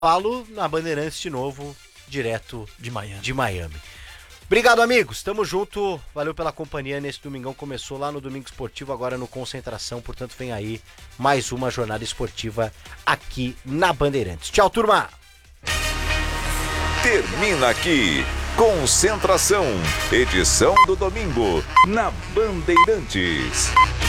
Falo na Bandeirantes de novo, direto De Miami. de Miami. Obrigado, amigos. Tamo junto. Valeu pela companhia nesse domingão. Começou lá no Domingo Esportivo, agora no Concentração. Portanto, vem aí mais uma jornada esportiva aqui na Bandeirantes. Tchau, turma! Termina aqui. Concentração. Edição do domingo. Na Bandeirantes.